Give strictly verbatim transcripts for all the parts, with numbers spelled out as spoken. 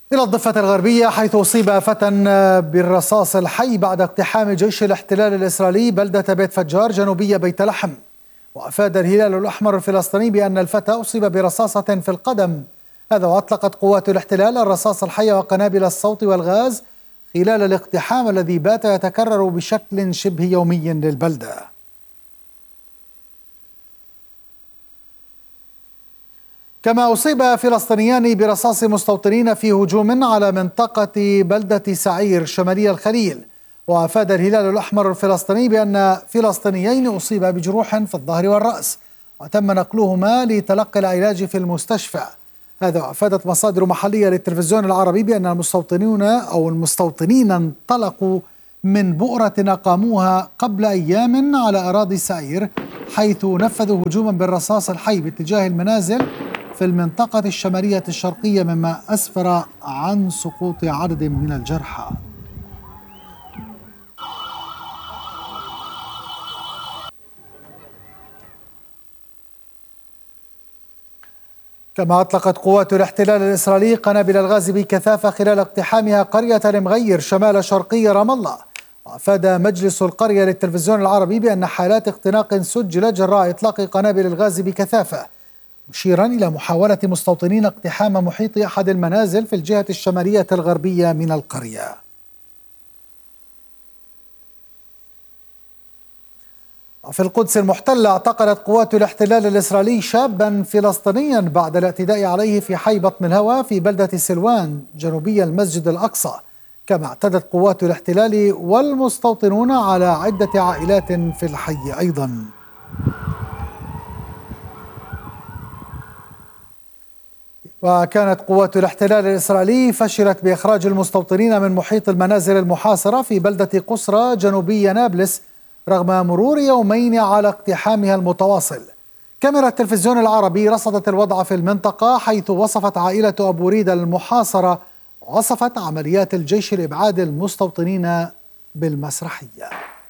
إلى الضفة الغربية، حيث أصيب فتى بالرصاص الحي بعد اقتحام جيش الاحتلال الإسرائيلي بلدة بيت فجار جنوبية بيت لحم. وأفاد الهلال الأحمر الفلسطيني بأن الفتى أصيب برصاصة في القدم. هذا وأطلقت قوات الاحتلال الرصاص الحي وقنابل الصوت والغاز خلال الاقتحام الذي بات يتكرر بشكل شبه يومي للبلدة. كما أصيب فلسطينيان برصاص مستوطنين في هجوم على منطقة بلدة سعير شمالي الخليل. وأفاد الهلال الأحمر الفلسطيني بأن فلسطينيين أصيبا بجروح في الظهر والرأس، وتم نقلهما لتلقي العلاج في المستشفى. هذا وأفادت مصادر محلية للتلفزيون العربي بأن المستوطنين أو المستوطنين انطلقوا من بؤرة أقاموها قبل أيام على أراضي سعير، حيث نفذوا هجوما بالرصاص الحي باتجاه المنازل في المنطقة الشمالية الشرقية، مما أسفر عن سقوط عدد من الجرحى. كما أطلقت قوات الاحتلال الإسرائيلي قنابل الغاز بكثافة خلال اقتحامها قرية المغير شمال شرقي رام الله. وأفاد مجلس القرية للتلفزيون العربي بأن حالات اختناق سجلت جراء إطلاق قنابل الغاز بكثافة، مشيرا إلى محاولة مستوطنين اقتحام محيط أحد المنازل في الجهة الشمالية الغربية من القرية. في القدس المحتلة، اعتقلت قوات الاحتلال الإسرائيلي شابا فلسطينيا بعد الاعتداء عليه في حي بطن الهوى في بلدة سلوان جنوبي المسجد الأقصى. كما اعتدت قوات الاحتلال والمستوطنون على عدة عائلات في الحي أيضا. وكانت قوات الاحتلال الإسرائيلي فشلت بإخراج المستوطنين من محيط المنازل المحاصرة في بلدة قصرى جنوبي نابلس رغم مرور يومين على اقتحامها المتواصل. كاميرا التلفزيون العربي رصدت الوضع في المنطقة، حيث وصفت عائلة أبو ريدة المحاصرة وصفت عمليات الجيش لإبعاد المستوطنين بالمسرحية.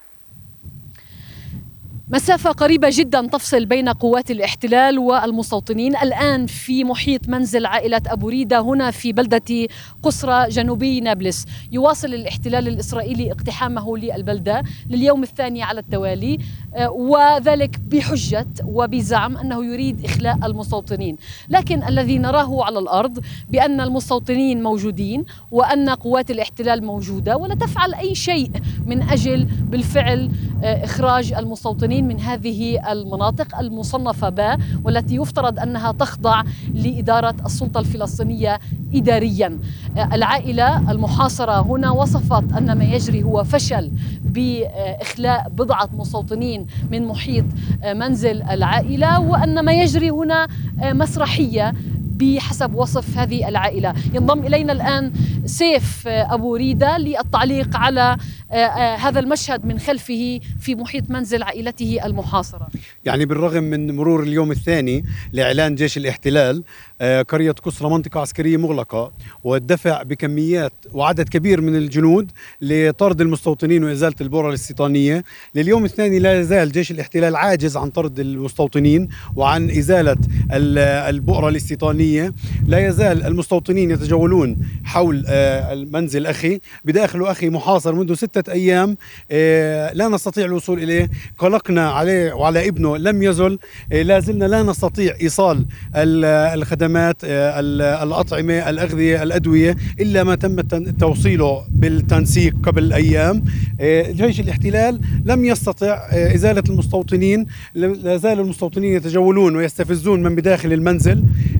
مسافة قريبة جدا تفصل بين قوات الاحتلال والمستوطنين الآن في محيط منزل عائلة أبو ريدة هنا في بلدة قصرى جنوبي نابلس. يواصل الاحتلال الإسرائيلي اقتحامه للبلدة لليوم الثاني على التوالي، وذلك بحجة وبزعم أنه يريد إخلاء المستوطنين. لكن الذي نراه على الأرض بأن المستوطنين موجودين وأن قوات الاحتلال موجودة ولا تفعل أي شيء من أجل بالفعل إخراج المستوطنين من هذه المناطق المصنفة باء، والتي يفترض أنها تخضع لإدارة السلطة الفلسطينية إداريا. العائلة المحاصرة هنا وصفت أن ما يجري هو فشل بإخلاء بضعة مستوطنين من محيط منزل العائلة، وأن ما يجري هنا مسرحية بحسب وصف هذه العائلة. ينضم إلينا الآن سيف أبو ريدة للتعليق على هذا المشهد من خلفه في محيط منزل عائلته المحاصرة. يعني بالرغم من مرور اليوم الثاني لإعلان جيش الاحتلال قرية قصرى منطقة عسكرية مغلقة والدفع بكميات وعدد كبير من الجنود لطرد المستوطنين وإزالة البؤرة الاستيطانية، لليوم الثاني لا يزال جيش الاحتلال عاجز عن طرد المستوطنين وعن إزالة البؤرة الاستيطانية. لا يزال المستوطنين يتجولون حول المنزل أخي بداخل أخي محاصر منذ ستة أيام، لا نستطيع الوصول إليه. قلقنا عليه وعلى ابنه لم يزل، لا زلنا لا نستطيع إيصال الخدمات الأطعمة الأغذية الأدوية إلا ما تم توصيله بالتنسيق قبل أيام. جيش الاحتلال لم يستطع إزالة المستوطنين، لا زال المستوطنين يتجولون ويستفزون من بداخل المنزل.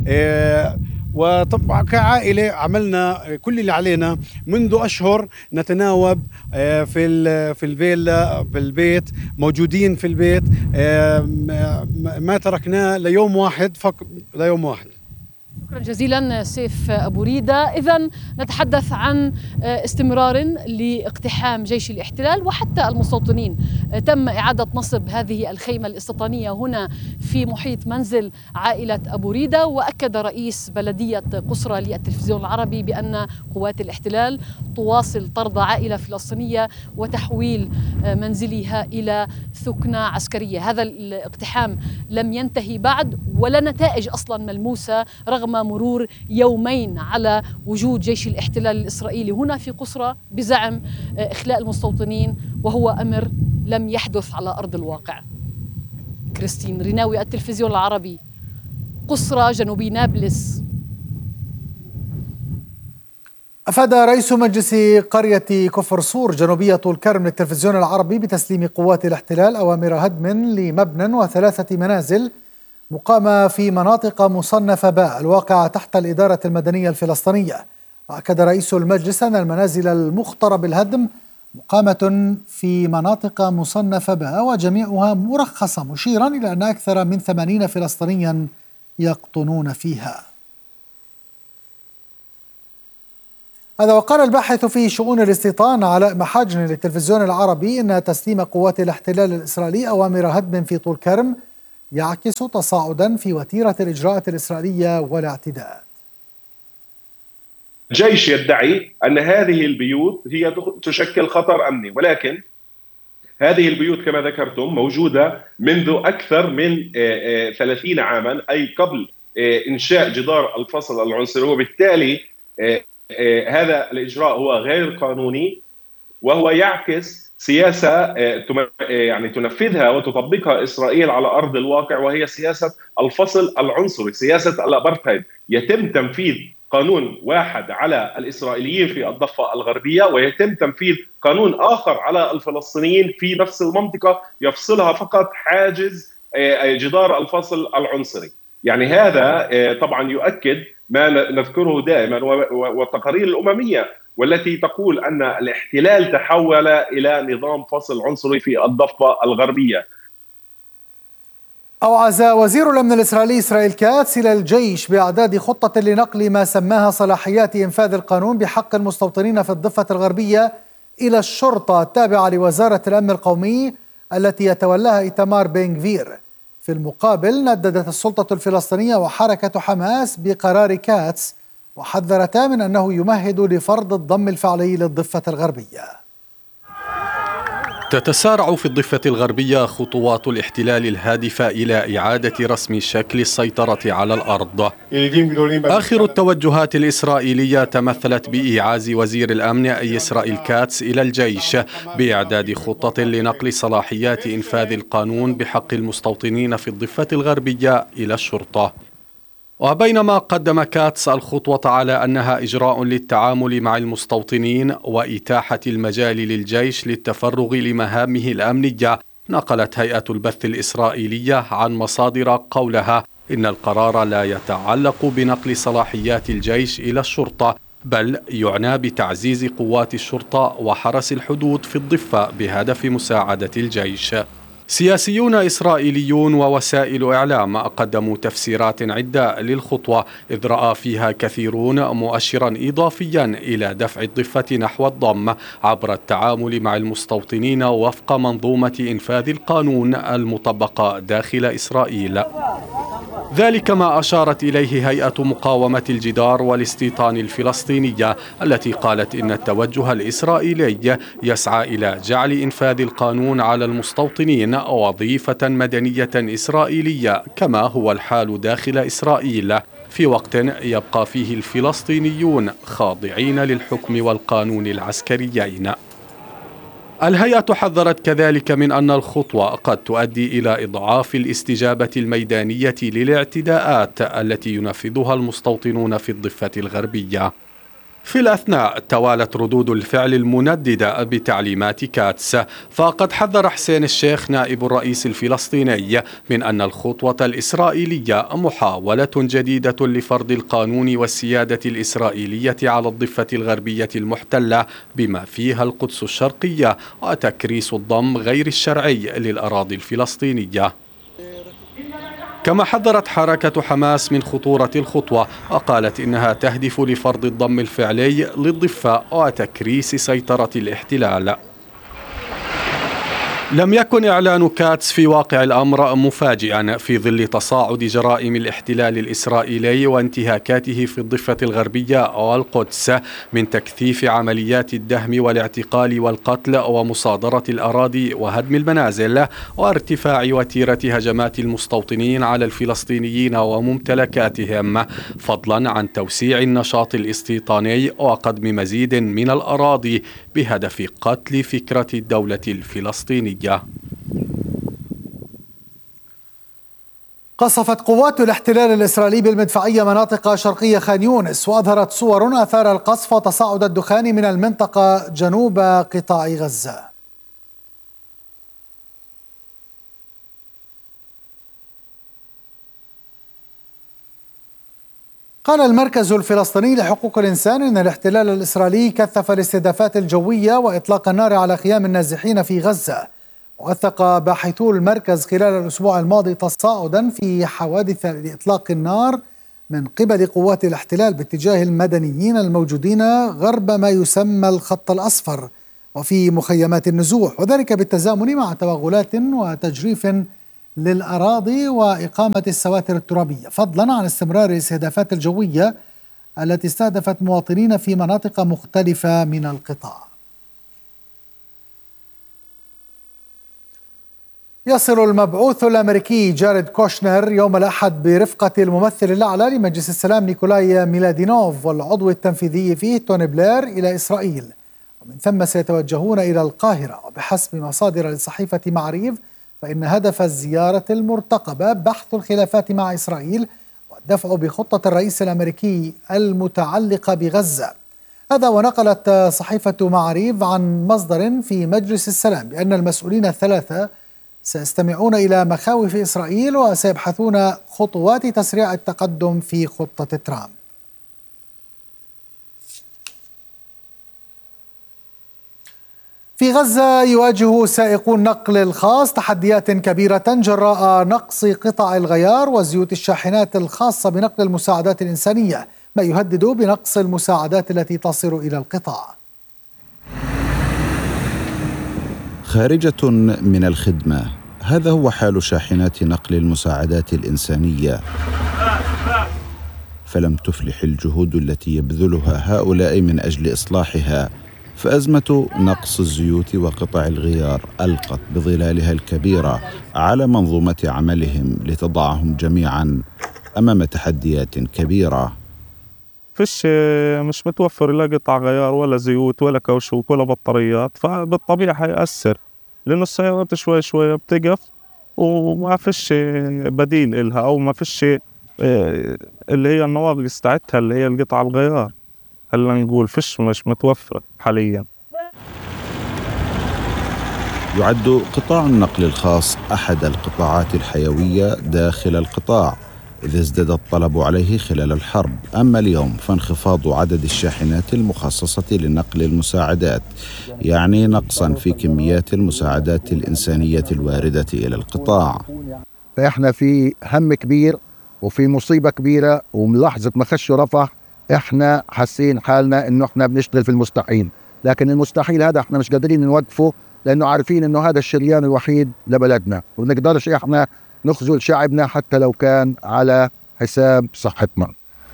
وطبعا كعائلة عملنا كل اللي علينا منذ أشهر، نتناوب في في الفيلا في البيت، موجودين في البيت، ما تركناه ليوم واحد فقط، ليوم واحد. شكرا جزيلا سيف أبو ريدة. إذن نتحدث عن استمرار لاقتحام جيش الاحتلال وحتى المستوطنين. تم إعادة نصب هذه الخيمة الاستيطانية هنا في محيط منزل عائلة أبو ريدة، وأكد رئيس بلدية قصرى للتلفزيون العربي بأن قوات الاحتلال تواصل طرد عائلة فلسطينية وتحويل منزلها إلى ثكنة عسكرية. هذا الاقتحام لم ينتهي بعد ولا نتائج أصلا ملموسة رغم مرور يومين على وجود جيش الاحتلال الإسرائيلي هنا في قسرى بزعم إخلاء المستوطنين، وهو أمر لم يحدث على أرض الواقع. كريستين ريناوي، التلفزيون العربي، قسرى جنوبي نابلس. أفاد رئيس مجلس قرية كفر صور جنوبية طول كرم للتلفزيون العربي بتسليم قوات الاحتلال أوامر هدم لمبنى وثلاثة منازل مقامة في مناطق مصنفة باء الواقعة تحت الإدارة المدنية الفلسطينية. وأكد رئيس المجلس أن المنازل المخترب الهدم مقامة في مناطق مصنفة باء وجميعها مرخصة، مشيرا إلى أن أكثر من ثمانين فلسطينيا يقطنون فيها. هذا وقال الباحث في شؤون الاستيطان علاء محاجن للتلفزيون العربي إن تسليم قوات الاحتلال الإسرائيلي أوامر هدم في طول كرم يعكس تصاعدا في وتيرة الإجراءات الإسرائيلية والاعتداءات. الجيش يدعي أن هذه البيوت هي تشكل خطر أمني، ولكن هذه البيوت كما ذكرتم موجودة منذ أكثر من ثلاثين عاما، أي قبل إنشاء جدار الفصل العنصري، وبالتالي هذا الإجراء هو غير قانوني، وهو يعكس سياسة يعني تنفذها وتطبقها إسرائيل على أرض الواقع، وهي سياسة الفصل العنصري، سياسة الأبرتايد. يتم تنفيذ قانون واحد على الإسرائيليين في الضفة الغربية، ويتم تنفيذ قانون آخر على الفلسطينيين في نفس المنطقة يفصلها فقط حاجز جدار الفصل العنصري. يعني هذا طبعا يؤكد ما نذكره دائما والتقارير الأممية والتي تقول أن الاحتلال تحول إلى نظام فصل عنصري في الضفة الغربية. أوعز وزير الأمن الإسرائيلي إسرائيل كاتس إلى الجيش بإعداد خطة لنقل ما سماها صلاحيات إنفاذ القانون بحق المستوطنين في الضفة الغربية إلى الشرطة التابعة لوزارة الأمن القومي التي يتولاها إيتمار بن غفير. في المقابل نددت السلطة الفلسطينية وحركة حماس بقرار كاتس وحذرتا من أنه يمهد لفرض الضم الفعلي للضفة الغربية. تتسارع في الضفة الغربية خطوات الاحتلال الهادفة إلى إعادة رسم شكل السيطرة على الأرض. آخر التوجهات الإسرائيلية تمثلت بإيعاز وزير الأمن إسرائيل كاتس إلى الجيش بإعداد خطة لنقل صلاحيات إنفاذ القانون بحق المستوطنين في الضفة الغربية إلى الشرطة. وبينما قدم كاتس الخطوة على أنها إجراء للتعامل مع المستوطنين وإتاحة المجال للجيش للتفرغ لمهامه الأمنية، نقلت هيئة البث الإسرائيلية عن مصادر قولها إن القرار لا يتعلق بنقل صلاحيات الجيش إلى الشرطة، بل يعنى بتعزيز قوات الشرطة وحرس الحدود في الضفة بهدف مساعدة الجيش. سياسيون إسرائيليون ووسائل إعلام قدموا تفسيرات عدة للخطوة، إذ رأى فيها كثيرون مؤشرا إضافيا إلى دفع الضفة نحو الضم عبر التعامل مع المستوطنين وفق منظومة إنفاذ القانون المطبقة داخل إسرائيل. ذلك ما أشارت إليه هيئة مقاومة الجدار والاستيطان الفلسطينية، التي قالت إن التوجه الإسرائيلي يسعى إلى جعل إنفاذ القانون على المستوطنين وظيفة مدنية إسرائيلية كما هو الحال داخل إسرائيل، في وقت يبقى فيه الفلسطينيون خاضعين للحكم والقانون العسكريين. الهيئة حذرت كذلك من أن الخطوة قد تؤدي إلى إضعاف الاستجابة الميدانية للاعتداءات التي ينفذها المستوطنون في الضفة الغربية. في الأثناء توالت ردود الفعل المنددة بتعليمات كاتس، فقد حذر حسين الشيخ نائب الرئيس الفلسطيني من أن الخطوة الإسرائيلية محاولة جديدة لفرض القانون والسيادة الإسرائيلية على الضفة الغربية المحتلة بما فيها القدس الشرقية وتكريس الضم غير الشرعي للأراضي الفلسطينية. كما حذرت حركة حماس من خطورة الخطوة وقالت إنها تهدف لفرض الضم الفعلي للضفة وتكريس سيطرة الاحتلال. لم يكن إعلان كاتس في واقع الأمر مفاجئا في ظل تصاعد جرائم الاحتلال الإسرائيلي وانتهاكاته في الضفة الغربية والقدس، من تكثيف عمليات الدهم والاعتقال والقتل ومصادرة الأراضي وهدم المنازل وارتفاع وتيرة هجمات المستوطنين على الفلسطينيين وممتلكاتهم، فضلا عن توسيع النشاط الاستيطاني وقدم مزيد من الأراضي بهدف قتل فكرة الدولة الفلسطينية. قصفت قوات الاحتلال الإسرائيلي بالمدفعية مناطق شرقية خان يونس، وأظهرت صور آثار القصف وتصاعد الدخان من المنطقة جنوب قطاع غزة. قال المركز الفلسطيني لحقوق الإنسان إن الاحتلال الإسرائيلي كثف الاستهدافات الجوية وإطلاق النار على خيام النازحين في غزة. وثق باحثو المركز خلال الأسبوع الماضي تصاعدا في حوادث لإطلاق النار من قبل قوات الاحتلال باتجاه المدنيين الموجودين غرب ما يسمى الخط الأصفر وفي مخيمات النزوح، وذلك بالتزامن مع توغلات وتجريف للأراضي وإقامة السواتر الترابية، فضلا عن استمرار الاستهدافات الجوية التي استهدفت مواطنين في مناطق مختلفة من القطاع. يصل المبعوث الأمريكي جاريد كوشنر يوم الأحد برفقة الممثل الأعلى لمجلس السلام نيكولاي ميلادينوف والعضو التنفيذي فيه توني بلير إلى إسرائيل، ومن ثم سيتوجهون إلى القاهرة. وبحسب مصادر لصحيفة معريف فإن هدف الزيارة المرتقبة بحث الخلافات مع إسرائيل والدفع بخطة الرئيس الأمريكي المتعلقة بغزة. هذا ونقلت صحيفة معريف عن مصدر في مجلس السلام بأن المسؤولين الثلاثة سيستمعون إلى مخاوف إسرائيل وسيبحثون خطوات تسريع التقدم في خطة ترامب. في غزة يواجه سائقو النقل الخاص تحديات كبيرة جراء نقص قطع الغيار وزيوت الشاحنات الخاصة بنقل المساعدات الإنسانية، ما يهدد بنقص المساعدات التي تصل إلى القطاع. خارجة من الخدمة، هذا هو حال شاحنات نقل المساعدات الإنسانية، فلم تفلح الجهود التي يبذلها هؤلاء من أجل إصلاحها، فأزمة نقص الزيوت وقطع الغيار ألقت بظلالها الكبيرة على منظومة عملهم لتضعهم جميعا أمام تحديات كبيرة. فيش مش متوفر لا قطع غيار ولا زيوت ولا كاوشوك ولا بطاريات، فبالطبيعي حيأثر لأنه السيارات شوي شوي بتقف وما فيش بديل إلها أو ما فيش اللي هي النواقص تاعتها اللي هي القطع الغيار، هلا نقول فيش مش متوفرة حاليا. يعد قطاع النقل الخاص أحد القطاعات الحيوية داخل القطاع، إذ ازداد الطلب عليه خلال الحرب. أما اليوم فانخفاض عدد الشاحنات المخصصة لنقل المساعدات يعني نقصا في كميات المساعدات الإنسانية الواردة إلى القطاع. فإحنا في هم كبير وفي مصيبة كبيرة، وملاحظة ما خش رفح إحنا حاسين حالنا إنه إحنا بنشتغل في المستحيل، لكن المستحيل هذا إحنا مش قادرين نوقفه لأنه عارفين إنه هذا الشريان الوحيد لبلدنا، ونقدرش إحنا نخذل شعبنا حتى لو كان على حساب صحتنا.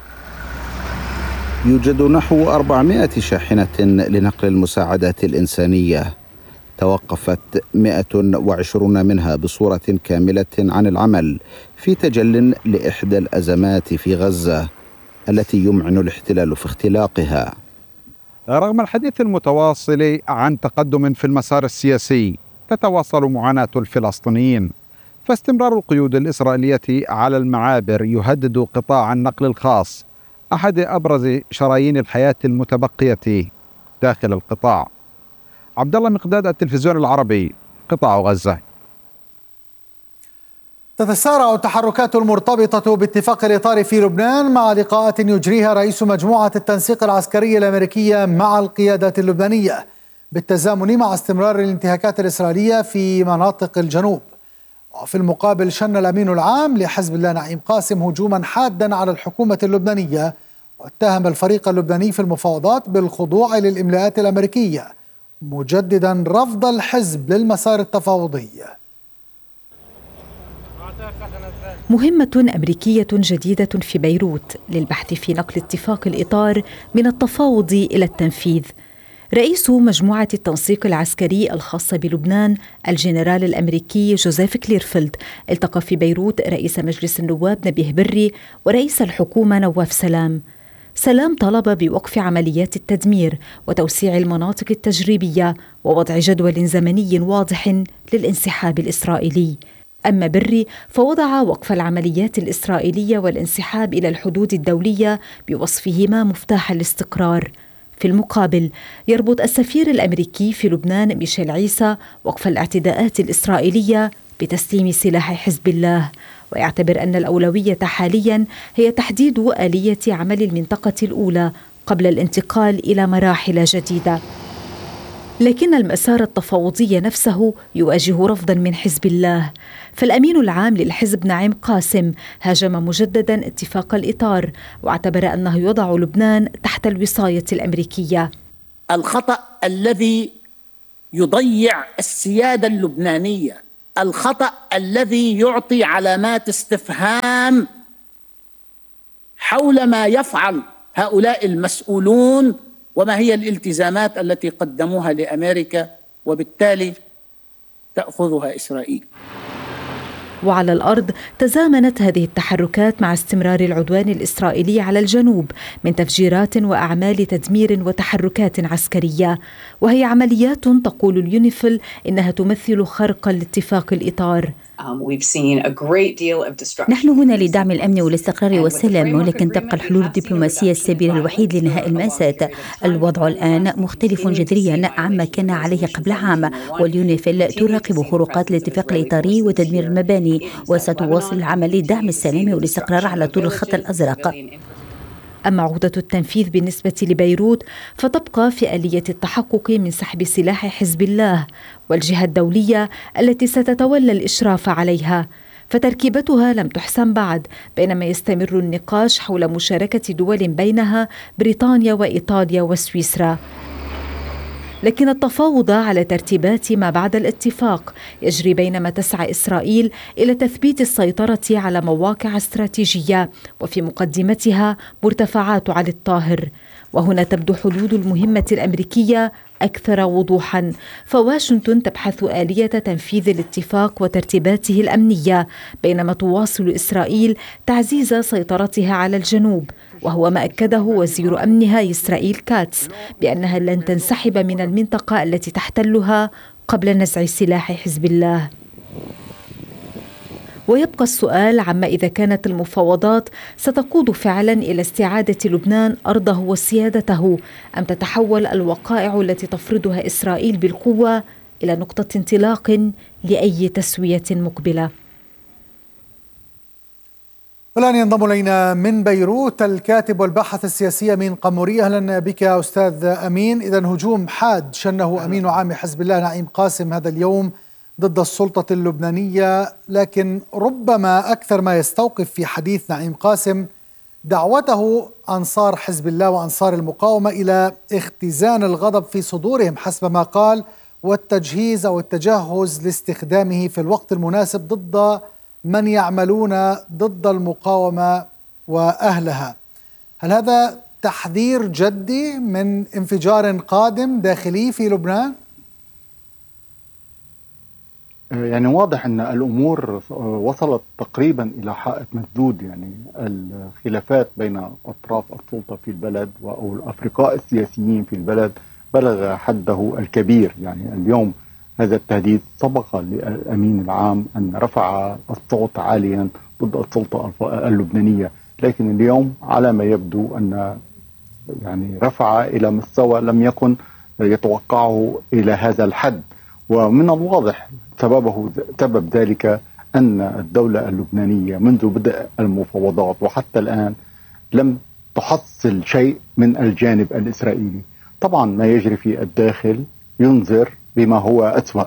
يوجد نحو أربعمائة شاحنة لنقل المساعدات الإنسانية، توقفت مئة وعشرون منها بصورة كاملة عن العمل في تجل لإحدى الأزمات في غزة التي يمعن الاحتلال في اختلاقها. رغم الحديث المتواصل عن تقدم في المسار السياسي، تتواصل معاناة الفلسطينيين، فاستمرار القيود الإسرائيلية على المعابر يهدد قطاع النقل الخاص، أحد أبرز شرايين الحياة المتبقية داخل القطاع. عبد الله مقداد، التلفزيون العربي، قطاع غزة. تتسارع التحركات المرتبطة باتفاق الإطار في لبنان مع لقاءات يجريها رئيس مجموعة التنسيق العسكرية الأمريكية مع القيادة اللبنانية بالتزامن مع استمرار الانتهاكات الإسرائيلية في مناطق الجنوب. وفي المقابل شن الأمين العام لحزب الله نعيم قاسم هجوما حادا على الحكومة اللبنانية، واتهم الفريق اللبناني في المفاوضات بالخضوع للإملاءات الأمريكية، مجددا رفض الحزب للمسار التفاوضي. مهمة أمريكية جديدة في بيروت للبحث في نقل اتفاق الإطار من التفاوض إلى التنفيذ. رئيس مجموعة التنسيق العسكري الخاصة بلبنان الجنرال الأمريكي جوزيف كليرفيلد التقى في بيروت رئيس مجلس النواب نبيه بري ورئيس الحكومة نواف سلام. سلام طلب بوقف عمليات التدمير وتوسيع المناطق التجريبية ووضع جدول زمني واضح للانسحاب الإسرائيلي. أما بري فوضع وقف العمليات الإسرائيلية والانسحاب إلى الحدود الدولية بوصفهما مفتاح الاستقرار. في المقابل يربط السفير الأمريكي في لبنان ميشيل عيسى وقف الاعتداءات الإسرائيلية بتسليم سلاح حزب الله، ويعتبر أن الأولوية حاليا هي تحديد آلية عمل المنطقة الأولى قبل الانتقال إلى مراحل جديدة. لكن المسار التفاوضي نفسه يواجه رفضا من حزب الله، فالأمين العام للحزب نعيم قاسم هاجم مجددا اتفاق الإطار واعتبر أنه يضع لبنان تحت الوصاية الأمريكية. الخطأ الذي يضيع السيادة اللبنانية، الخطأ الذي يعطي علامات استفهام حول ما يفعل هؤلاء المسؤولون وما هي الالتزامات التي قدموها لأمريكا وبالتالي تأخذها إسرائيل. وعلى الأرض تزامنت هذه التحركات مع استمرار العدوان الإسرائيلي على الجنوب من تفجيرات وأعمال تدمير وتحركات عسكرية، وهي عمليات تقول اليونيفيل إنها تمثل خرقا لاتفاق الإطار. نحن هنا لدعم الأمن والاستقرار والسلام، ولكن تبقى الحلول الدبلوماسية السبيل الوحيد لنهاء المأساة. الوضع الآن مختلف جذريا عما كان عليه قبل عام، واليونيفيل تراقب خروقات الاتفاق الإطاري وتدمير المباني، وستواصل العمل لدعم السلام والاستقرار على طول الخط الأزرق. أما عقدة التنفيذ بالنسبة لبيروت فتبقى في آلية التحقق من سحب سلاح حزب الله والجهة الدولية التي ستتولى الإشراف عليها، فتركيبتها لم تحسم بعد، بينما يستمر النقاش حول مشاركة دول بينها بريطانيا وإيطاليا وسويسرا. لكن التفاوض على ترتيبات ما بعد الاتفاق يجري بينما تسعى إسرائيل إلى تثبيت السيطرة على مواقع استراتيجية، وفي مقدمتها مرتفعات علي الطاهر. وهنا تبدو حدود المهمة الأمريكية أكثر وضوحا، فواشنطن تبحث آلية تنفيذ الاتفاق وترتيباته الأمنية، بينما تواصل إسرائيل تعزيز سيطرتها على الجنوب، وهو ما أكده وزير أمنها إسرائيل كاتس بأنها لن تنسحب من المنطقة التي تحتلها قبل نزع سلاح حزب الله. ويبقى السؤال عما إذا كانت المفاوضات ستقود فعلا إلى استعادة لبنان أرضه وسيادته، أم تتحول الوقائع التي تفرضها إسرائيل بالقوة إلى نقطة انطلاق لأي تسوية مقبلة. والآن ينضم إلينا من بيروت الكاتب والباحث السياسي أمين قموري. أهلا بك أستاذ أمين. إذن هجوم حاد شنه أمين عام حزب الله نعيم قاسم هذا اليوم ضد السلطة اللبنانية، لكن ربما أكثر ما يستوقف في حديث نعيم قاسم دعوته أنصار حزب الله وأنصار المقاومة إلى اختزان الغضب في صدورهم حسب ما قال، والتجهيز أو التجهز لاستخدامه في الوقت المناسب ضد من يعملون ضد المقاومة وأهلها. هل هذا تحذير جدي من انفجار قادم داخلي في لبنان؟ يعني واضح أن الأمور وصلت تقريبا إلى حائط مسدود. يعني الخلافات بين أطراف السلطة في البلد أو الأفرقاء السياسيين في البلد بلغ حده الكبير. يعني اليوم هذا التهديد سبق للأمين العام أن رفع الصوت عاليا ضد السلطة اللبنانية، لكن اليوم على ما يبدو أن يعني رفع إلى مستوى لم يكن يتوقعه إلى هذا الحد. ومن الواضح سببه سبب ذلك أن الدولة اللبنانية منذ بدء المفاوضات وحتى الآن لم تحصل شيء من الجانب الإسرائيلي. طبعا ما يجري في الداخل ينذر بما هو أسوأ.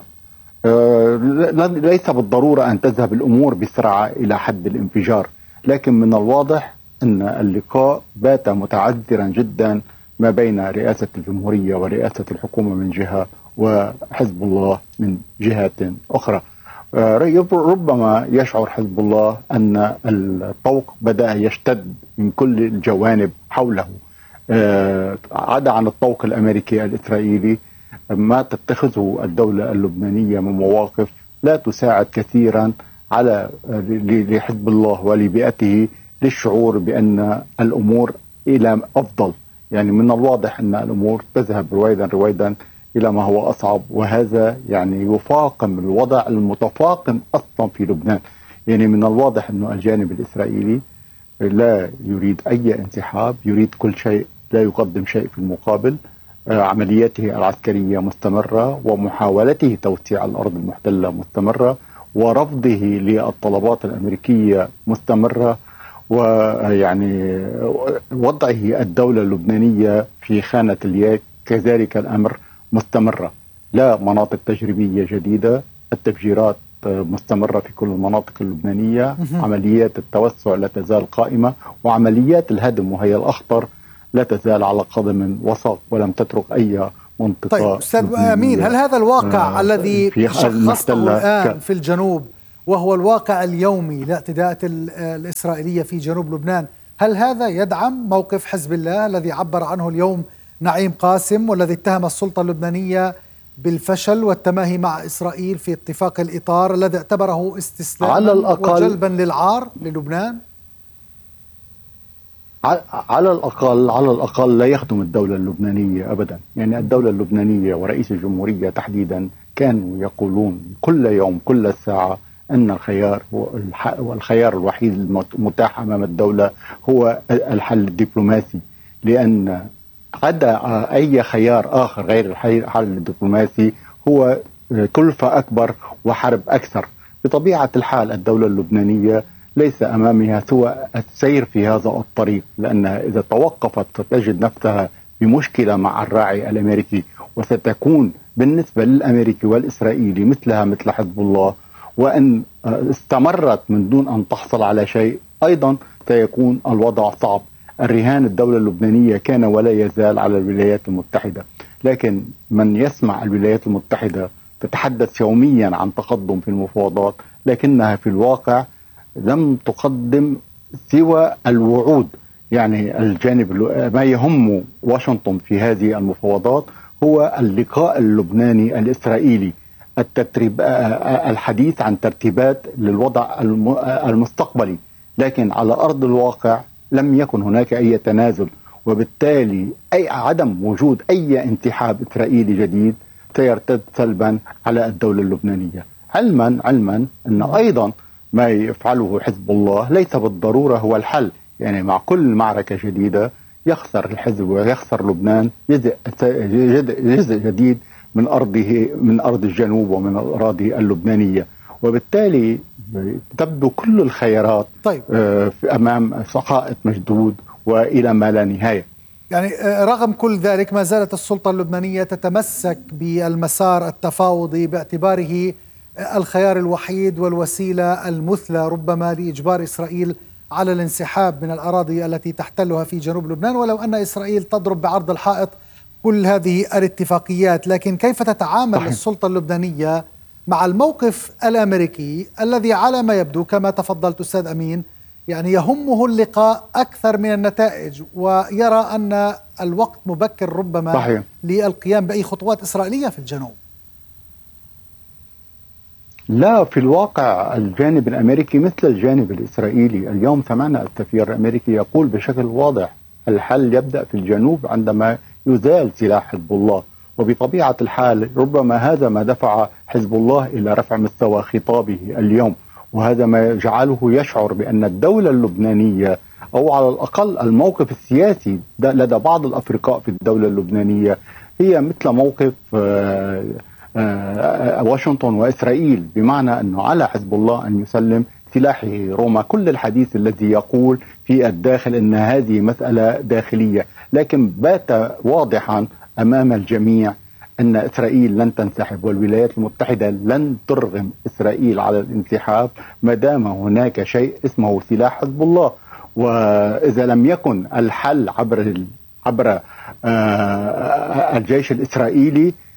ليس بالضرورة أن تذهب الأمور بسرعة إلى حد الانفجار، لكن من الواضح أن اللقاء بات متعذرا جدا ما بين رئاسة الجمهورية ورئاسة الحكومة من جهة وحزب الله من جهة أخرى. ربما يشعر حزب الله أن الطوق بدأ يشتد من كل الجوانب حوله، عدا عن الطوق الأمريكي الإسرائيلي. ما تتخذه الدولة اللبنانية من مواقف لا تساعد كثيرا على لحزب الله ولبيئته للشعور بأن الأمور إلى أفضل. يعني من الواضح أن الأمور تذهب رويدا رويدا إلى ما هو أصعب، وهذا يعني يفاقم الوضع المتفاقم أصلا في لبنان. يعني من الواضح أن الجانب الإسرائيلي لا يريد أي انسحاب، يريد كل شيء، لا يقدم شيء في المقابل. عملياته العسكرية مستمرة، ومحاولته توسيع الأرض المحتلة مستمرة، ورفضه للطلبات الأمريكية مستمرة، ويعني وضعه الدولة اللبنانية في خانة الياك كذلك الأمر مستمرة. لا مناطق تجريبية جديدة، التفجيرات مستمرة في كل المناطق اللبنانية، عمليات التوسع لا تزال قائمة، وعمليات الهدم وهي الأخطر لا تزال على قدم وساق ولم تترك أي منطقة. طيب أستاذ أمين، هل هذا الواقع آه الذي شخصته الآن ك... في الجنوب وهو الواقع اليومي لاعتداءات الإسرائيلية في جنوب لبنان، هل هذا يدعم موقف حزب الله الذي عبر عنه اليوم نعيم قاسم، والذي اتهم السلطة اللبنانية بالفشل والتماهي مع إسرائيل في اتفاق الإطار الذي اعتبره استسلاما وجلبا للعار للبنان؟ على الأقل على الأقل لا يخدم الدولة اللبنانية أبدا. يعني الدولة اللبنانية ورئيس الجمهورية تحديدا كانوا يقولون كل يوم كل ساعة أن الخيار والخيار الوحيد المتاح أمام الدولة هو الحل الدبلوماسي، لأن عدا أي خيار آخر غير الحل الدبلوماسي هو كلفة أكبر وحرب أكثر. بطبيعة الحال الدولة اللبنانية ليس أمامها سوى السير في هذا الطريق، لأنها إذا توقفت ستجد نفسها بمشكلة مع الراعي الأمريكي، وستكون بالنسبة للأمريكي والإسرائيلي مثلها مثل حزب الله. وأن استمرت من دون أن تحصل على شيء أيضا سيكون الوضع صعب. الرهان الدولة اللبنانية كان ولا يزال على الولايات المتحدة، لكن من يسمع الولايات المتحدة تتحدث يوميا عن تقدم في المفاوضات، لكنها في الواقع لم تقدم سوى الوعود. يعني الجانب ما يهم واشنطن في هذه المفاوضات هو اللقاء اللبناني الإسرائيلي، التتريب الحديث عن ترتيبات للوضع المستقبلي، لكن على أرض الواقع لم يكن هناك أي تنازل، وبالتالي أي عدم وجود أي انسحاب إسرائيلي جديد سيرتد سلبا على الدولة اللبنانية. علما علما أن أيضا ما يفعله حزب الله ليس بالضرورة هو الحل. يعني مع كل معركة جديدة يخسر الحزب ويخسر لبنان جزء جزء جديد من أرضه من أرض الجنوب ومن الأراضي اللبنانية، وبالتالي تبدو كل الخيارات طيب. أمام حائط مشدود وإلى ما لا نهاية. يعني رغم كل ذلك ما زالت السلطة اللبنانية تتمسك بالمسار التفاوضي باعتباره الخيار الوحيد والوسيلة المثلى ربما لإجبار إسرائيل على الانسحاب من الأراضي التي تحتلها في جنوب لبنان، ولو أن إسرائيل تضرب بعرض الحائط كل هذه الاتفاقيات. لكن كيف تتعامل صحيح. السلطة اللبنانية مع الموقف الأمريكي الذي على ما يبدو كما تفضلت أستاذ أمين يعني يهمه اللقاء أكثر من النتائج، ويرى أن الوقت مبكر ربما صحيح. للقيام بأي خطوات إسرائيلية في الجنوب؟ لا، في الواقع الجانب الأمريكي مثل الجانب الإسرائيلي. اليوم سمعنا السفير الأمريكي يقول بشكل واضح الحل يبدأ في الجنوب عندما يزال سلاح حزب الله، وبطبيعة الحال ربما هذا ما دفع حزب الله إلى رفع مستوى خطابه اليوم، وهذا ما جعله يشعر بأن الدولة اللبنانية أو على الأقل الموقف السياسي لدى بعض الأفرقاء في الدولة اللبنانية هي مثل موقف آآ آآ واشنطن وإسرائيل، بمعنى أنه على حزب الله أن يسلم سلاحه رغم كل الحديث الذي يقول في الداخل أن هذه مسألة داخلية. لكن بات واضحا أمام الجميع أن إسرائيل لن تنسحب، والولايات المتحدة لن ترغم إسرائيل على الانسحاب ما دام هناك شيء اسمه سلاح حزب الله. وإذا لم يكن الحل عبر عبر الجيش الإسرائيلي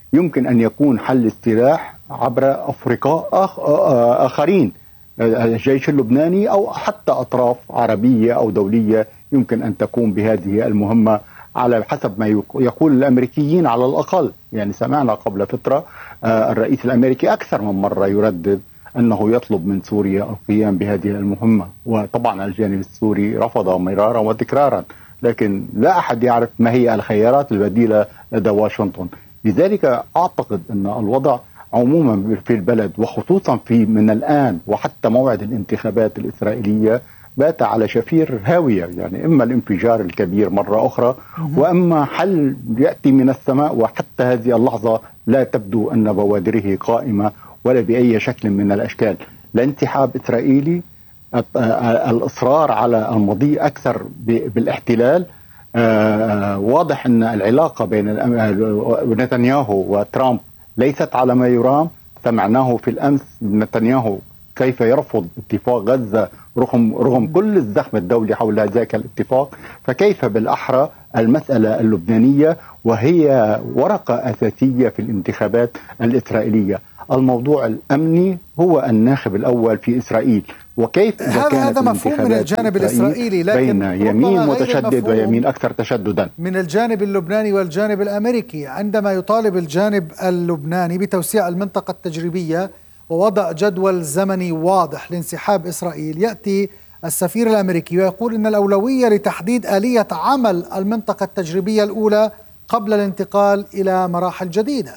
يمكن أن يكون حل السلاح عبر أفرقاء آخرين، الجيش اللبناني أو حتى أطراف عربية أو دولية يمكن أن تقوم بهذه المهمة على حسب ما يقول الأمريكيين على الأقل. يعني سمعنا قبل فترة الرئيس الأمريكي أكثر من مرة يردد أنه يطلب من سوريا القيام بهذه المهمة، وطبعا الجانب السوري رفض مرارا وتكرارا، لكن لا أحد يعرف ما هي الخيارات البديلة لدى واشنطن. لذلك أعتقد أن الوضع عموما في البلد وخصوصا في من الآن وحتى موعد الانتخابات الإسرائيلية بات على شفير هاوية، يعني إما الانفجار الكبير مرة أخرى وإما حل يأتي من السماء، وحتى هذه اللحظة لا تبدو أن بوادره قائمة ولا بأي شكل من الأشكال. لا انسحاب إسرائيلي، الإصرار على المضي أكثر بالاحتلال. واضح أن العلاقة بين نتنياهو وترامب ليست على ما يرام. سمعناه في الأمس نتنياهو كيف يرفض اتفاق غزة رغم رغم كل الزخم الدولي حول ذاك الاتفاق، فكيف بالأحرى المسألة اللبنانية وهي ورقة أساسية في الانتخابات الإسرائيلية. الموضوع الأمني هو الناخب الأول في إسرائيل، وكيف هذا هذا مفهوم من الجانب الإسرائيلي، لكن بين يمين متشدد ويمين أكثر تشددا من الجانب اللبناني والجانب الأمريكي. عندما يطالب الجانب اللبناني بتوسيع المنطقة التجريبية ووضع جدول زمني واضح لانسحاب إسرائيل، يأتي السفير الأمريكي ويقول إن الأولوية لتحديد آلية عمل المنطقة التجريبية الأولى قبل الانتقال إلى مراحل جديدة.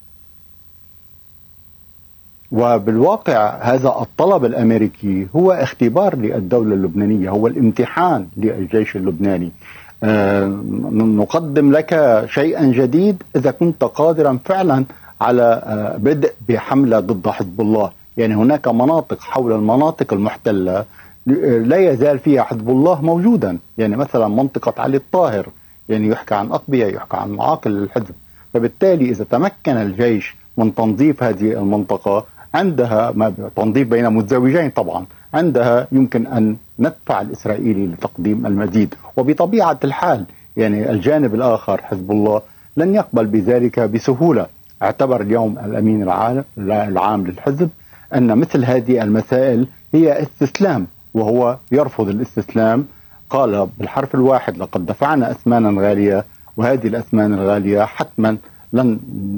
وبالواقع هذا الطلب الأمريكي هو اختبار للدولة اللبنانية، هو الامتحان للجيش اللبناني. آه نقدم لك شيئا جديد إذا كنت قادرا فعلا على آه بدء بحملة ضد حزب الله. يعني هناك مناطق حول المناطق المحتلة لا يزال فيها حزب الله موجودا، يعني مثلا منطقة علي الطاهر، يعني يحكى عن أقبية، يحكى عن معاقل الحزب. فبالتالي إذا تمكن الجيش من تنظيف هذه المنطقة، عندها ما تنظيف بين متزوجين طبعا، عندها يمكن أن ندفع الإسرائيلي لتقديم المزيد. وبطبيعة الحال يعني الجانب الآخر حزب الله لن يقبل بذلك بسهولة. اعتبر اليوم الأمين العام للحزب أن مثل هذه المسائل هي استسلام، وهو يرفض الاستسلام. قال بالحرف الواحد: لقد دفعنا أثمانا غالية، وهذه الأثمان الغالية حتما لن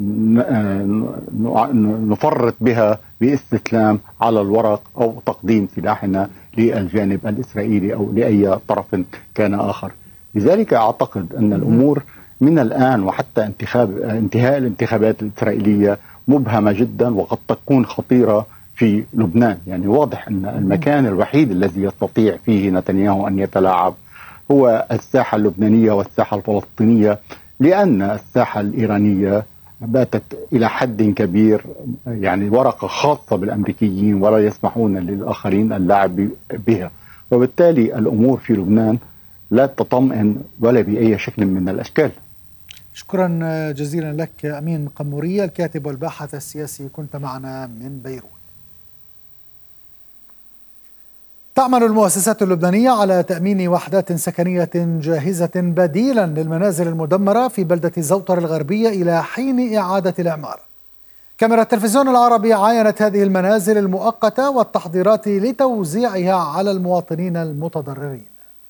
نفرط بها باستسلام على الورق أو تقديم سلاحنا للجانب الإسرائيلي أو لأي طرف كان آخر. لذلك أعتقد أن الأمور من الآن وحتى انتخاب انتهاء الانتخابات الإسرائيلية مبهمة جدا وقد تكون خطيرة في لبنان. يعني واضح أن المكان الوحيد الذي يستطيع فيه نتنياهو أن يتلاعب هو الساحة اللبنانية والساحة الفلسطينية، لأن الساحة الإيرانية باتت إلى حد كبير يعني ورقة خاصة بالأمريكيين ولا يسمحون للآخرين اللعب بها. وبالتالي الأمور في لبنان لا تطمئن ولا بأي شكل من الأشكال. شكرا جزيلا لك أمين قمورية، الكاتب والباحث السياسي، كنت معنا من بيروت. تعمل المؤسسات اللبنانية على تأمين وحدات سكنية جاهزة بديلا للمنازل المدمرة في بلدة زوطر الغربية إلى حين إعادة الإعمار. كاميرا التلفزيون العربي عاينت هذه المنازل المؤقتة والتحضيرات لتوزيعها على المواطنين المتضررين.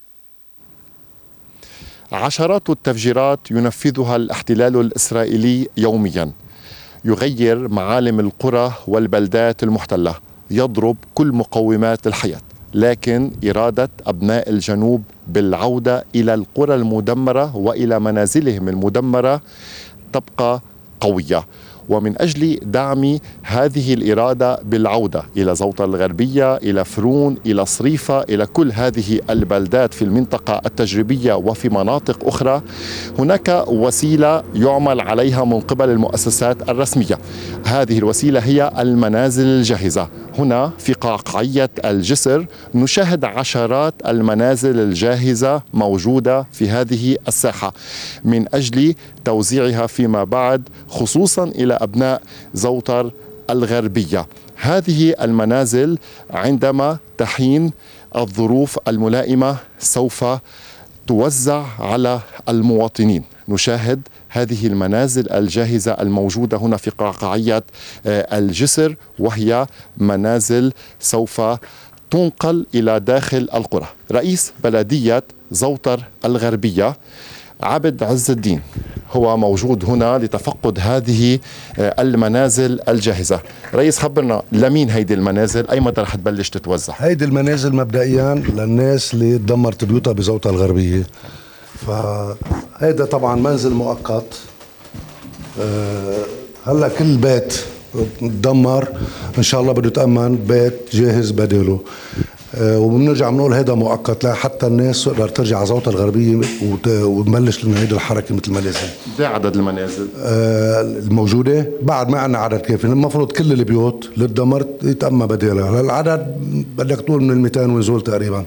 عشرات التفجيرات ينفذها الاحتلال الإسرائيلي يوميا، يغير معالم القرى والبلدات المحتلة، يضرب كل مقومات الحياة، لكن إرادة أبناء الجنوب بالعودة إلى القرى المدمرة وإلى منازلهم المدمرة تبقى قوية. ومن أجل دعم هذه الإرادة بالعودة إلى زوطة الغربية، إلى فرون، إلى صريفة، إلى كل هذه البلدات في المنطقة التجريبية وفي مناطق أخرى، هناك وسيلة يعمل عليها من قبل المؤسسات الرسمية. هذه الوسيلة هي المنازل الجاهزة. هنا في قعقعية الجسر نشاهد عشرات المنازل الجاهزة موجودة في هذه الساحة من أجل توزيعها فيما بعد خصوصا إلى أبناء زوطر الغربية. هذه المنازل عندما تحين الظروف الملائمة سوف توزع على المواطنين. نشاهد هذه المنازل الجاهزة الموجودة هنا في قعقاعية الجسر، وهي منازل سوف تنقل إلى داخل القرى. رئيس بلدية زوطر الغربية عبد عز الدين هو موجود هنا لتفقد هذه المنازل الجاهزة. رئيس، خبرنا لمين هيدي المنازل؟ أي متى رح تبلش تتوزع؟ هيدي المنازل مبدئيا للناس اللي دمرت بيوتها بزوطة الغربية، فهيدا طبعا منزل مؤقت. أه هلا كل بيت تدمر ان شاء الله بده يتأمن بيت جاهز بداله. أه وبنرجع بنقول هيدا مؤقت لحتى الناس تقدر ترجع على زوطة الغربية وتبلش نعيد الحركة مثل ما لازم. قد عدد المنازل أه الموجودة؟ بعد ما عندنا عدد كافي، المفروض كل البيوت اللي تدمرت يتأمن بدالها. العدد بدك تقول من المئتين ونزول تقريبا.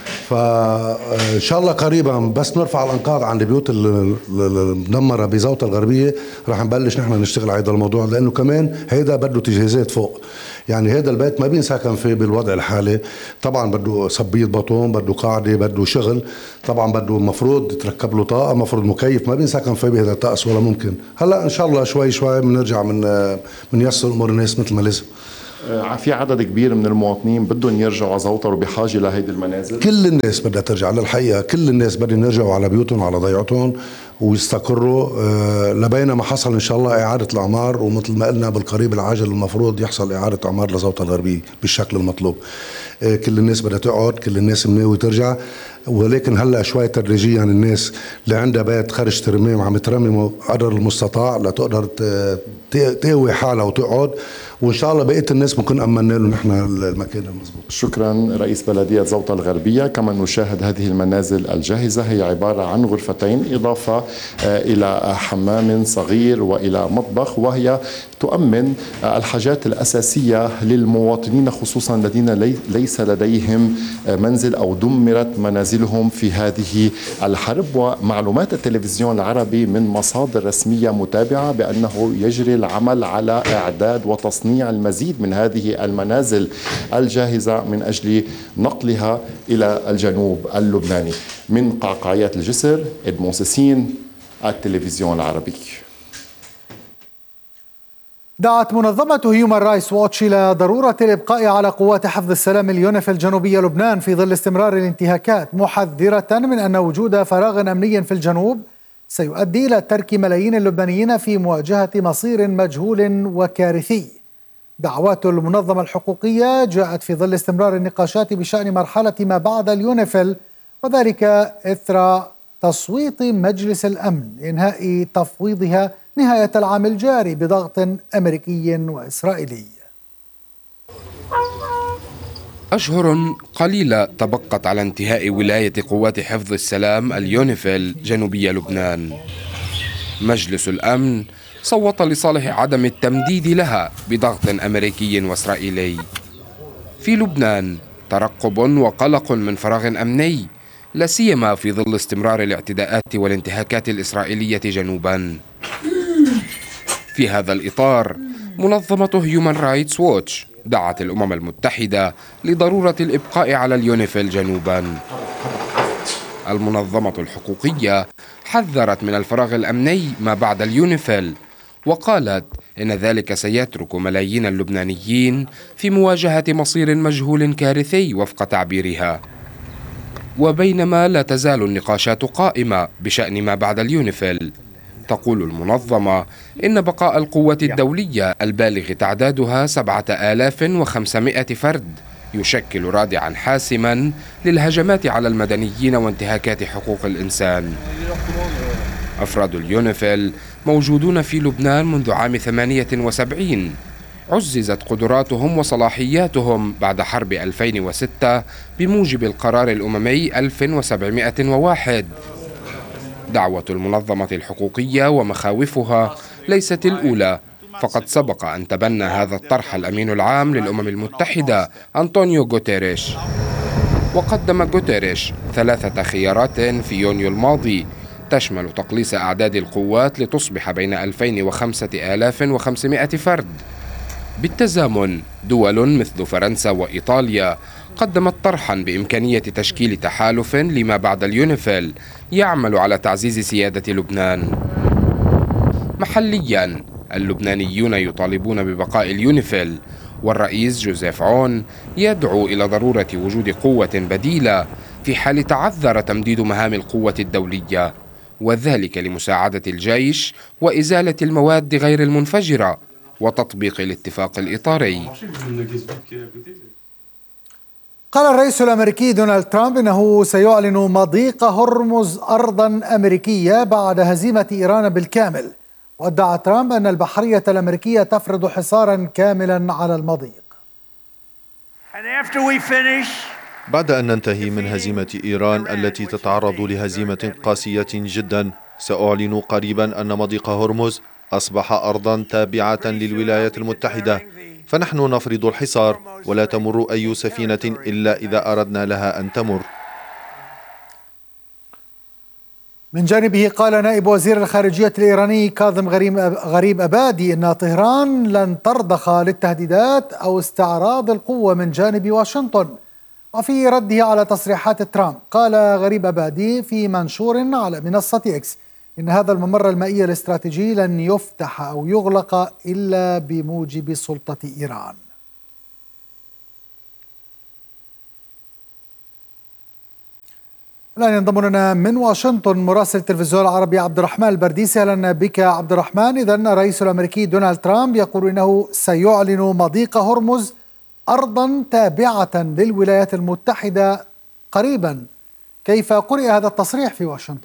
فإن شاء الله قريبا بس نرفع الأنقاض عن البيوت المدمرة بزوطة الغربية رح نبلش نحن نشتغل على هذا الموضوع، لأنه كمان هيدا بده تجهيزات فوق. يعني هذا البيت ما بينسكن فيه بالوضع الحالي، طبعا بده صبية بطون، بده قاعدة، بده شغل، طبعا بده مفروض تركب له طاقة، مفروض مكيف، ما بينسكن فيه بهذا الطقس ولا ممكن. هلا إن شاء الله شوي شوي بنرجع من بنيسر أمور الناس مثل ما لازم. في عدد كبير من المواطنين بدهم يرجعوا على زوطر وبحاجة لهيدي المنازل. كل الناس بدها ترجع للحقيقة، كل الناس بدهم يرجعوا على بيوتهم وعلى ضيعتهم ويستقروا أه لبين ما حصل إن شاء الله إعادة الأعمار، ومثل ما قلنا بالقريب العاجل المفروض يحصل إعادة أعمار لزوطة الغربية بالشكل المطلوب. أه كل الناس بدها تقعد، كل الناس مناوي ترجع، ولكن هلا شوي تدريجيا الناس اللي عندها بيت خرج ترميم عم ترمم قدر المستطاع لتقدر تقوي حالها وتقعد، وان شاء الله بقيه الناس بنكون امنا لهم نحن المكان المضبوط. شكرا رئيس بلديه زوطة الغربيه. كما نشاهد هذه المنازل الجاهزه هي عباره عن غرفتين اضافه الى حمام صغير والى مطبخ، وهي تؤمن الحاجات الاساسيه للمواطنين خصوصا الذين ليس لديهم منزل او دمرت منازلهم في هذه الحرب. ومعلومات التلفزيون العربي من مصادر رسميه متابعه بانه يجري العمل على اعداد وتصنيع المزيد من هذه المنازل الجاهزة من أجل نقلها إلى الجنوب اللبناني. من قعقاعيات الجسر، إدمون سيسين، التلفزيون العربي. دعت منظمة هيومان رايتس ووتش إلى ضرورة الإبقاء على قوات حفظ السلام اليونيفيل جنوبية لبنان في ظل استمرار الانتهاكات، محذرة من أن وجود فراغ أمني في الجنوب سيؤدي إلى ترك ملايين اللبنانيين في مواجهة مصير مجهول وكارثي. دعوات المنظمة الحقوقية جاءت في ظل استمرار النقاشات بشأن مرحلة ما بعد اليونيفيل، وذلك إثر تصويت مجلس الأمن لإنهاء تفويضها نهاية العام الجاري بضغط أمريكي وإسرائيلي. أشهر قليلة تبقت على انتهاء ولاية قوات حفظ السلام اليونيفيل جنوبي لبنان. مجلس الأمن صوت لصالح عدم التمديد لها بضغط أمريكي وإسرائيلي. في لبنان ترقب وقلق من فراغ أمني، لا سيما في ظل استمرار الاعتداءات والانتهاكات الإسرائيلية جنوبا. في هذا الإطار منظمة هيومان رايتس ووتش دعت الأمم المتحدة لضرورة الإبقاء على اليونيفيل جنوبا. المنظمة الحقوقية حذرت من الفراغ الأمني ما بعد اليونيفيل، وقالت إن ذلك سيترك ملايين اللبنانيين في مواجهة مصير مجهول كارثي وفق تعبيرها. وبينما لا تزال النقاشات قائمة بشأن ما بعد اليونيفيل، تقول المنظمة إن بقاء القوة الدولية البالغ تعدادها سبعة آلاف وخمسمائة فرد يشكل رادعا حاسما للهجمات على المدنيين وانتهاكات حقوق الإنسان. أفراد اليونيفيل موجودون في لبنان منذ عام ثمانية وسبعين. عززت قدراتهم وصلاحياتهم بعد حرب ألفين وستة بموجب القرار الأممي ألف وسبعمائة وواحد. دعوة المنظمة الحقوقية ومخاوفها ليست الأولى، فقد سبق أن تبنى هذا الطرح الأمين العام للأمم المتحدة أنطونيو غوتيريش. وقدم غوتيريش ثلاثة خيارات في يونيو الماضي تشمل تقليص أعداد القوات لتصبح بين ألفين وخمسة آلاف وخمسمائة فرد. بالتزامن دول مثل فرنسا وإيطاليا قدمت طرحا بإمكانية تشكيل تحالف لما بعد اليونيفيل يعمل على تعزيز سيادة لبنان. محليا اللبنانيون يطالبون ببقاء اليونيفيل، والرئيس جوزيف عون يدعو إلى ضرورة وجود قوة بديلة في حال تعذر تمديد مهام القوة الدولية، وذلك لمساعدة الجيش وإزالة المواد غير المنفجرة وتطبيق الاتفاق الإطاري. قال الرئيس الأمريكي دونالد ترامب إنه سيعلن مضيق هرمز أرضا أمريكية بعد هزيمة إيران بالكامل، وادعى ترامب أن البحرية الأمريكية تفرض حصارا كاملا على المضيق. بعد أن ننتهي من هزيمة إيران التي تتعرض لهزيمة قاسية جدا، سأعلن قريبا أن مضيق هرمز أصبح أرضا تابعة للولايات المتحدة، فنحن نفرض الحصار ولا تمر أي سفينة إلا إذا أردنا لها أن تمر. من جانبه قال نائب وزير الخارجية الإيراني كاظم غريب أبادي إن طهران لن ترضخ للتهديدات أو استعراض القوة من جانب واشنطن. وفي رده على تصريحات ترامب قال غريب أبادي في منشور على منصة إكس إن هذا الممر المائي الاستراتيجي لن يفتح أو يغلق إلا بموجب سلطة إيران. الآن ينضم لنا من واشنطن مراسل التلفزيون العربي عبد الرحمن البرديسي. أهلا بك عبد الرحمن. إذن الرئيس الأمريكي دونالد ترامب يقول إنه سيعلن مضيق هرمز أرضا تابعة للولايات المتحدة قريبا، كيف قرئ هذا التصريح في واشنطن؟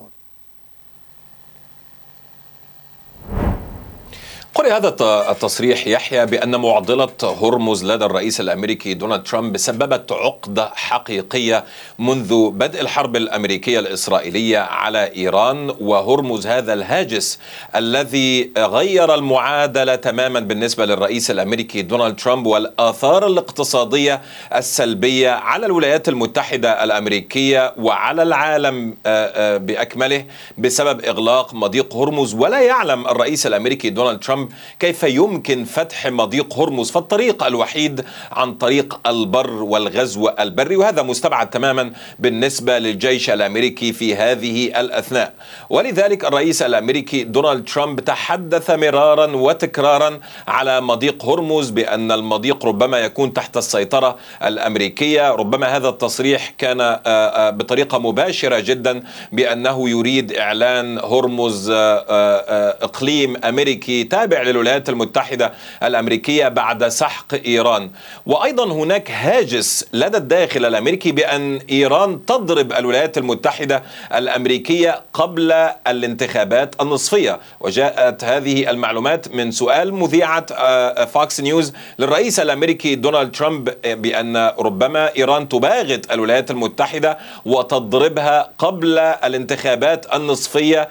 قرئ هذا التصريح يحيى بأن معضلة هرمز لدى الرئيس الأمريكي دونالد ترامب سببت عقدة حقيقية منذ بدء الحرب الأمريكية الإسرائيلية على إيران، وهرمز هذا الهاجس الذي غير المعادلة تماما بالنسبة للرئيس الأمريكي دونالد ترامب، والآثار الاقتصادية السلبية على الولايات المتحدة الأمريكية وعلى العالم بأكمله بسبب إغلاق مضيق هرمز. ولا يعلم الرئيس الأمريكي دونالد ترامب كيف يمكن فتح مضيق هرمز، فالطريق الوحيد عن طريق البر والغزو البري، وهذا مستبعد تماما بالنسبة للجيش الأمريكي في هذه الأثناء. ولذلك الرئيس الأمريكي دونالد ترامب تحدث مرارا وتكرارا على مضيق هرمز بأن المضيق ربما يكون تحت السيطرة الأمريكية. ربما هذا التصريح كان بطريقة مباشرة جدا بأنه يريد إعلان هرمز إقليم أمريكي تابع للولايات المتحدة الأمريكية بعد سحق إيران. وأيضا هناك هاجس لدى الداخل الأمريكي بأن إيران تضرب الولايات المتحدة الأمريكية قبل الانتخابات النصفية، وجاءت هذه المعلومات من سؤال مذيعة فاكس نيوز للرئيس الأمريكي دونالد ترامب بأن ربما إيران تباغت الولايات المتحدة وتضربها قبل الانتخابات النصفية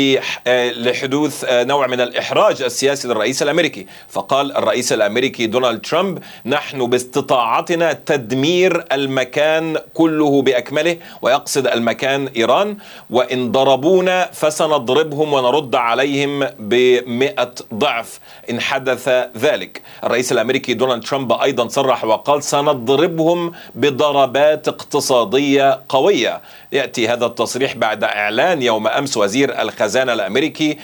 لحدوث نوع من الإحراج السياسي للرئيس الأمريكي. فقال الرئيس الأمريكي دونالد ترامب: نحن باستطاعتنا تدمير المكان كله بأكمله، ويقصد المكان إيران، وإن ضربونا فسنضربهم ونرد عليهم بمئة ضعف إن حدث ذلك. الرئيس الأمريكي دونالد ترامب أيضا صرح وقال: سنضربهم بضربات اقتصادية قوية. يأتي هذا التصريح بعد إعلان يوم أمس وزير الخزانة الأمريكي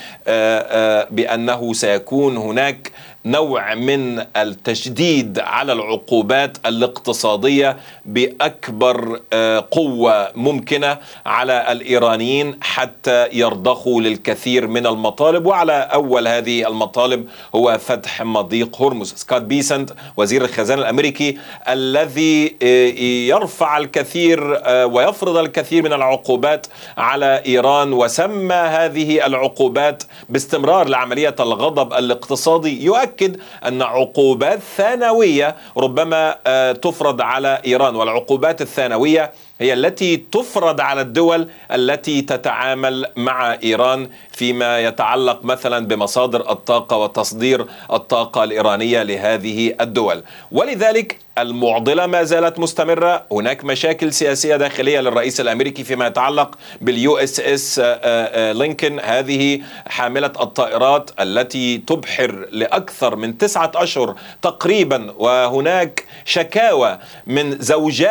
بأنه سيكون هناك نوع من التشديد على العقوبات الاقتصادية بأكبر قوة ممكنة على الإيرانيين حتى يرضخوا للكثير من المطالب، وعلى أول هذه المطالب هو فتح مضيق هرمز. سكوت بيسنت وزير الخزانة الأمريكي الذي يرفع الكثير ويفرض الكثير من العقوبات على إيران، وسمى هذه العقوبات باستمرار لعملية الغضب الاقتصادي، يؤكد أن عقوبات ثانوية ربما تفرض على إيران، والعقوبات الثانوية هي التي تفرض على الدول التي تتعامل مع إيران فيما يتعلق مثلا بمصادر الطاقة وتصدير الطاقة الإيرانية لهذه الدول. ولذلك المعضلة ما زالت مستمرة. هناك مشاكل سياسية داخلية للرئيس الأمريكي فيما يتعلق باليو اس اس لينكولن، هذه حاملة الطائرات التي تبحر لأكثر من تسعة أشهر تقريبا، وهناك شكاوى من زوجات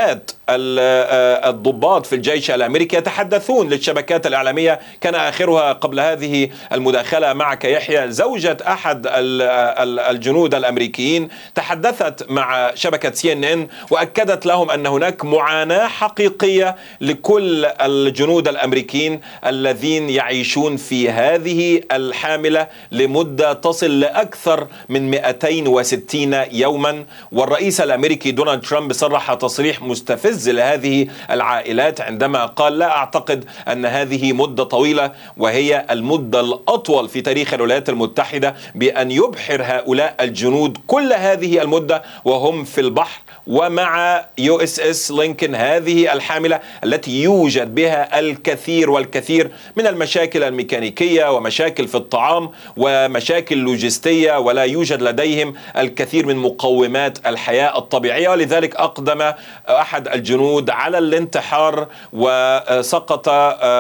الضباط في الجيش الأمريكي يتحدثون للشبكات الإعلامية. كان آخرها قبل هذه المداخلة معك يحيى زوجة أحد الجنود الأمريكيين تحدثت مع شبكة سي إن إن وأكدت لهم أن هناك معاناة حقيقية لكل الجنود الأمريكيين الذين يعيشون في هذه الحاملة لمدة تصل لأكثر من مئتين وستين يوما. والرئيس الأمريكي دونالد ترامب صرح تصريح مستفز لهذه العائلات عندما قال: لا أعتقد أن هذه مدة طويلة، وهي المدة الأطول في تاريخ الولايات المتحدة، بأن يبحر هؤلاء الجنود كل هذه المدة وهم في البحر ومع يو اس اس لينكولن، هذه الحاملة التي يوجد بها الكثير والكثير من المشاكل الميكانيكية ومشاكل في الطعام ومشاكل لوجستية، ولا يوجد لديهم الكثير من مقومات الحياة الطبيعية. ولذلك أقدم أحد الجنود على الانتحار وسقط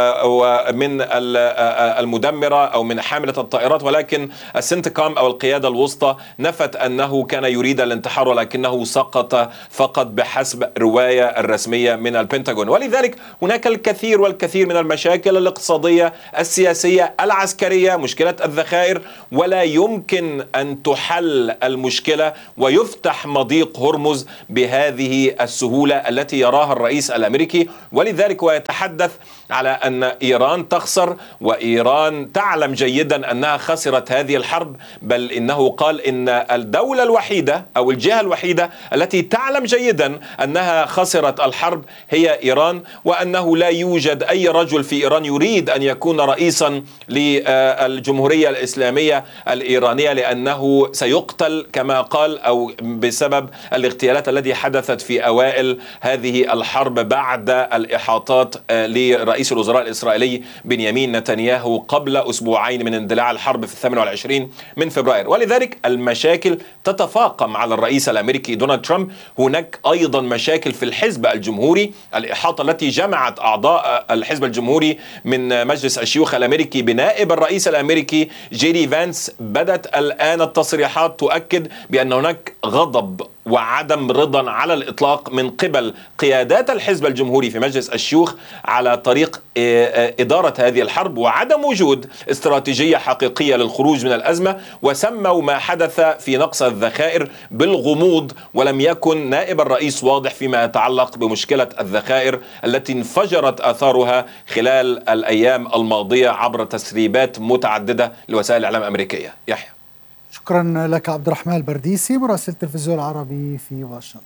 من المدمرة أو من حاملة الطائرات، ولكن السنتكام أو القيادة الوسطى نفت أنه كان يريد الانتحار ولكنه سقط فقط بحسب رواية الرسمية من البنتاغون. ولذلك هناك الكثير والكثير من المشاكل الاقتصادية، السياسية، العسكرية، مشكلة الذخائر، ولا يمكن أن تحل المشكلة ويفتح مضيق هرمز بهذه السهولة التي يراها الرئيس الأمريكي. ولذلك هو يتحدث على أن إيران تخسر، وإيران تعلم جيدا أنها خسرت هذه الحرب، بل إنه قال إن الدولة الوحيدة أو الجهة الوحيدة التي تعلم جيدا أنها خسرت الحرب هي إيران، وأنه لا يوجد أي رجل في إيران يريد أن يكون رئيسا للجمهورية الإسلامية الإيرانية، لأنه سيقتل كما قال، أو بسبب الاغتيالات التي حدثت في أوائل هذه الحرب بعد الإحاطات لرئيس الوزراء الإسرائيلي بنيامين نتنياهو قبل أسبوعين من اندلاع الحرب في الثامن والعشرين من فبراير. ولذلك المشاكل تتفاقم على الرئيس الأمريكي دونالد ترامب. هناك أيضا مشاكل في الحزب الجمهوري، الإحاطة التي جمعت أعضاء الحزب الجمهوري من مجلس الشيوخ الأمريكي بنائب الرئيس الأمريكي جيري فانس. بدت الآن التصريحات تؤكد بأن هناك غضب وعدم رضا على الإطلاق من قبل قيادات الحزب الجمهوري في مجلس الشيوخ على طريق إدارة هذه الحرب وعدم وجود استراتيجية حقيقية للخروج من الأزمة، وسموا ما حدث في نقص الذخائر بالغموض، ولم يكن نائب الرئيس واضح فيما يتعلق بمشكلة الذخائر التي انفجرت آثارها خلال الأيام الماضية عبر تسريبات متعددة لوسائل الإعلام الأمريكية. يحيى، شكرا لك عبد الرحمن البرديسي مراسل التلفزيون العربي في واشنطن.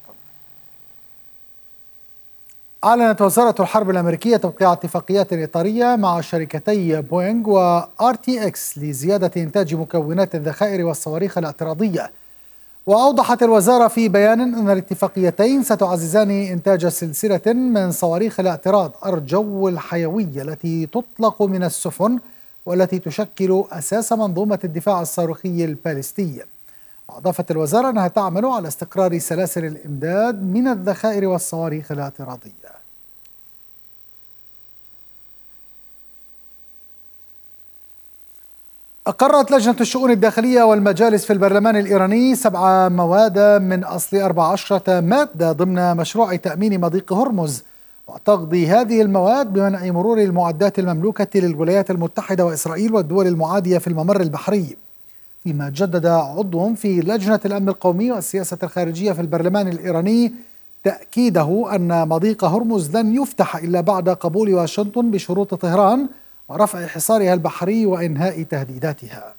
أعلنت وزارة الحرب الأمريكية توقيع اتفاقيات إطارية مع شركتي بوينغ وآر تي إكس لزيادة إنتاج مكونات الذخائر والصواريخ الاعتراضية. وأوضحت الوزارة في بيان أن الاتفاقيتين ستعززان إنتاج سلسلة من صواريخ الاعتراض أرجو الحيوية التي تطلق من السفن والتي تشكل أساس منظومة الدفاع الصاروخي البالستي. وأضافت الوزارة أنها تعمل على استقرار سلاسل الإمداد من الذخائر والصواريخ الاعتراضية. أقرت لجنة الشؤون الداخلية والمجالس في البرلمان الإيراني سبع مواد من أصل أربع عشرة مادة ضمن مشروع تأمين مضيق هرمز، وتقضي هذه المواد بمنع مرور المعدات المملوكة للولايات المتحدة وإسرائيل والدول المعادية في الممر البحري. فيما جدد عضو في لجنة الأمن القومي والسياسة الخارجية في البرلمان الإيراني تأكيده أن مضيق هرمز لن يفتح إلا بعد قبول واشنطن بشروط طهران ورفع حصارها البحري وإنهاء تهديداتها.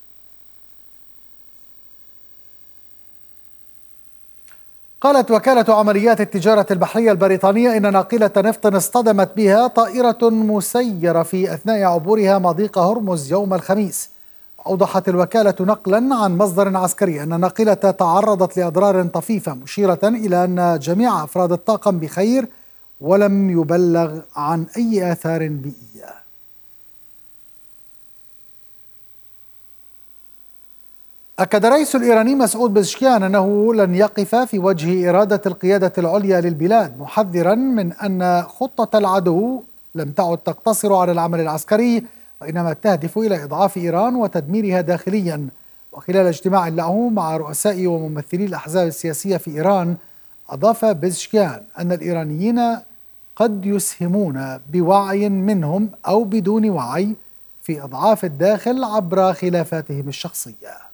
قالت وكالة عمليات التجارة البحرية البريطانية إن ناقلة نفط اصطدمت بها طائرة مسيرة في أثناء عبورها مضيق هرمز يوم الخميس. أوضحت الوكالة نقلا عن مصدر عسكري أن الناقلة تعرضت لأضرار طفيفة، مشيرة إلى أن جميع أفراد الطاقم بخير ولم يبلغ عن أي آثار بيئية. أكد الرئيس الإيراني مسعود بزشكيان أنه لن يقف في وجه إرادة القيادة العليا للبلاد، محذرا من أن خطة العدو لم تعد تقتصر على العمل العسكري وإنما تهدف إلى إضعاف إيران وتدميرها داخليا. وخلال اجتماع له مع رؤساء وممثلي الأحزاب السياسية في إيران، أضاف بيزشكيان أن الإيرانيين قد يسهمون بوعي منهم أو بدون وعي في إضعاف الداخل عبر خلافاتهم الشخصية.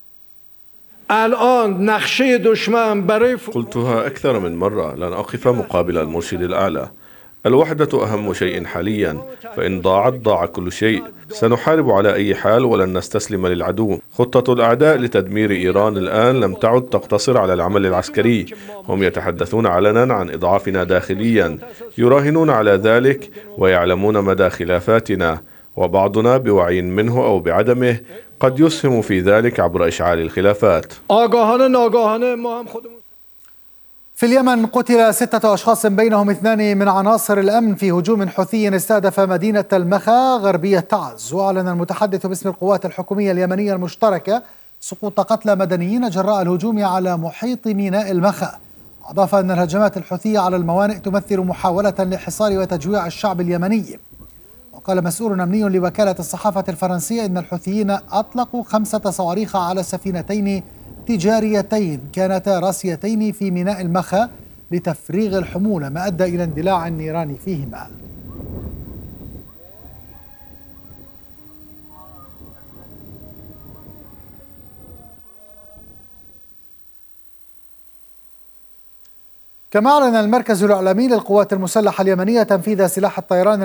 قلتها أكثر من مرة، لن أقف مقابل المرشد الأعلى. الوحدة أهم شيء حاليا، فإن ضاعت ضاع كل شيء. سنحارب على أي حال ولن نستسلم للعدو. خطة الأعداء لتدمير إيران الآن لم تعد تقتصر على العمل العسكري، هم يتحدثون علنا عن إضعافنا داخليا، يراهنون على ذلك ويعلمون مدى خلافاتنا، وبعضنا بوعي منه أو بعدمه قد يسهم في ذلك عبر إشعال الخلافات. في اليمن قتل ستة أشخاص بينهم اثنان من عناصر الأمن في هجوم حوثي استهدف مدينة المخا غربية تعز. وأعلن المتحدث باسم القوات الحكومية اليمنية المشتركة سقوط قتلى مدنيين جراء الهجوم على محيط ميناء المخا. أضاف أن الهجمات الحوثية على الموانئ تمثل محاولة لحصار وتجويع الشعب اليمني. وقال مسؤول أمني لوكالة الصحافة الفرنسية إن الحوثيين أطلقوا خمسة صواريخ على سفينتين تجاريتين كانتا راسيتين في ميناء المخا لتفريغ الحمولة، ما أدى إلى اندلاع النيران فيهما. كما أعلن المركز الإعلامي للقوات المسلحة اليمنية تنفيذ سلاح الطيران